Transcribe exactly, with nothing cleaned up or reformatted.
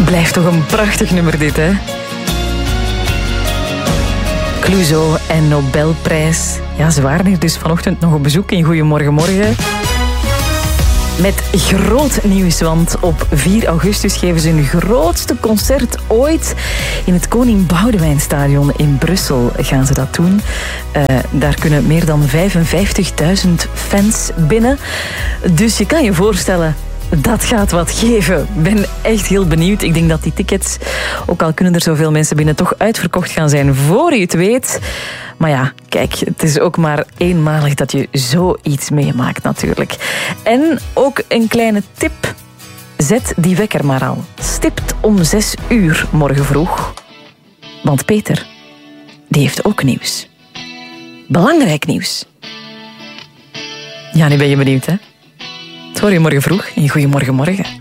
Blijft toch een prachtig nummer dit, hè? Clouseau en Nobelprijs. Ja, ze waren hier dus vanochtend nog op bezoek in Goedemorgen Morgen. Met groot nieuws, want op vier augustus geven ze hun grootste concert ooit. In het Koning Boudewijnstadion in Brussel gaan ze dat doen. Uh, daar kunnen meer dan vijfenvijftigduizend fans binnen. Dus je kan je voorstellen, dat gaat wat geven. Ik ben echt heel benieuwd. Ik denk dat die tickets, ook al kunnen er zoveel mensen binnen, toch uitverkocht gaan zijn voor je het weet. Maar ja, kijk, het is ook maar eenmalig dat je zoiets meemaakt natuurlijk. En ook een kleine tip. Zet die wekker maar al. Stipt om zes uur morgen vroeg. Want Peter, die heeft ook nieuws. Belangrijk nieuws. Ja, nu ben je benieuwd, hè? Het hoor je morgen vroeg in Goedemorgen Morgen.